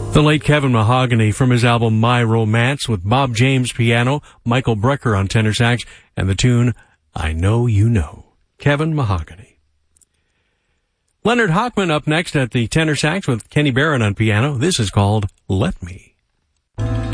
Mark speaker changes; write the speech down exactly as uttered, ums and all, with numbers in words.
Speaker 1: The late Kevin Mahogany from his album My Romance, with Bob James piano, Michael Brecker on tenor sax, and the tune I Know You Know. Kevin Mahogany. Leonard Hochman up next at the tenor sax with Kenny Barron on piano. This is called Let Me.